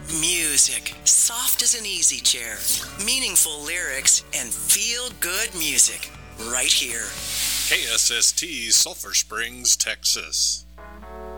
Music, soft as an easy chair, meaningful lyrics, and feel-good music, right here. KSST, Sulphur Springs, Texas.